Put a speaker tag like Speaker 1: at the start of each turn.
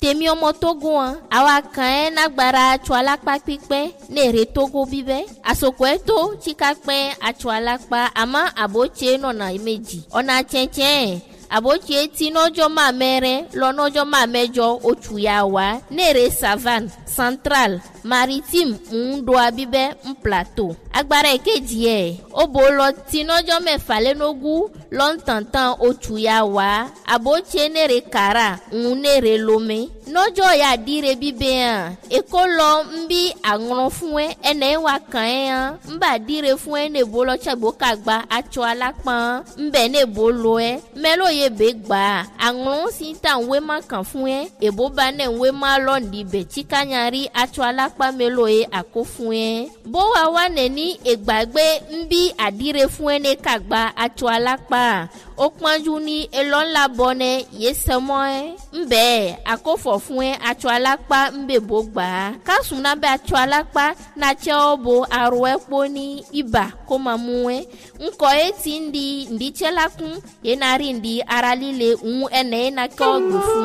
Speaker 1: tèmi ọmọ Togo àwa kan nagbara atsualakpa pípẹ́ nere Togo bíbẹ́ àsòkò tó tsikapẹ́ atsualakpa àmọ́ àbótse nọ̀nà méjì ọ̀nà tsẹ̀tsẹ̀ àbótse tí nọ́jọ́ máa mẹ́rẹ́ lọ́nọ́jọ́ máa mẹ́jọ oṣù yà wá nere savane central maritime ńdoa bíbẹ́ ń plateau agbára èkejì ó bò lọ tí nọ́jọ́ mẹ́fà lẹ́nogún lọ́ntàntàn oṣù yà wá àbótse nere kara ń nere lomé nọ́jọ́ yà dire bíbẹ́ èkó lọ ń bí àrùn fún ẹnẹ́ wà kàn ń bà dire fún nebo lọ tsagbo kagba atsualakpa ń bẹ̀ nebo lọ mẹ́lò yẹ bẹ́ gbà àrùn sí ta ń wé má kàn fún èbó bá nẹ̀ ń wé má lọ́ndì bẹ̀ tsikanyari atsualakpa mẹ́lò yẹ àkó fún bó wa wà nẹ́ni ìgbàgbé ń bí àdire fún ní kagba atsualakpa ó pọ́njú ní elọ́ńlá bọ́nẹ́ yẹ sẹ́mọ́ ń bẹ̀ àkófọ̀ fún atsualakpa ń bẹ̀ bó gbà kásùn náà bẹ̀ atsualakpa náà tsẹ́ ọ́ bo arọ ẹ̀kpọ́ ní ibà kó máa mú ńkọ́ ti ń di ndí tsẹ́ la kún yẹn náà rí ndí ara líle ń ẹnẹ́ yẹn náà kẹ́ ọ́ gbè fún.